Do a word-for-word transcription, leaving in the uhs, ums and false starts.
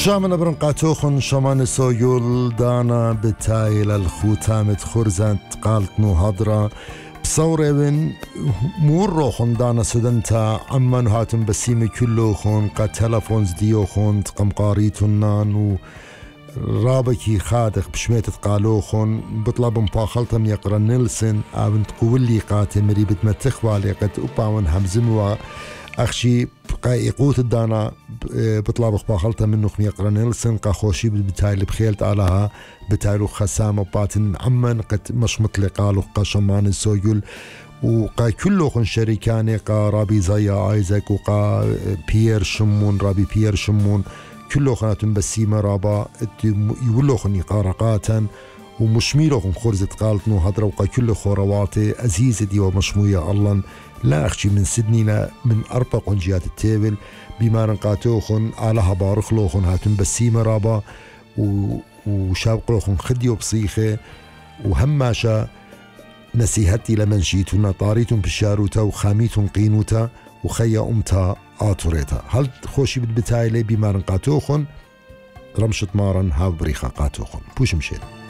شامن برنقاتوخن شمان سويول دانا بتايل الخوتامت خرزت قالت نو هضرة بصورة من مروخن دانا سدنتا عمان هاتن بسيمي كلوخن قا تلفونز ديوخن تقم قاريتنان و رابكي خادق بشميت قالوخن بطلب مباخلتم يقرا نيلسن ابن تقولي قاتل مريبت متخوالي قد أباون همزموا أخشي قايقوت الدانا بطلب مباخلتم منو يقرا نيلسن قا خوشي بتايل بخيلت علىها بتايلو خسامة باتن عمان قد مش مطلقالو قا شمان السويول وقا كلوخن شريكاني قا رابي زايا آيزاك وقا بيير شمون رابي بيير شمون كلوخناتن بسيمة رابا يولوخن قارقاتا ومشميلوخن خرزة قالت نو هدرا وقا كل خورواتي أزيزة دي ومشموية الله لا أخشي من سدنينا من أربق جهات التابل بما رنقاتوخن علىها بارخلوخن هاتن بسيمة رابا وشابقلوخن خديو بصيخة وهماشا نسيهتي لمن شيتنا طاريتن بشاروتا وخاميتن قينوتا وخيا أمتا آتوريتا هل خوشي بتايلي بما رنقاتوخن رمشت مارن هاو بريخا قاتوخن بوش مشيل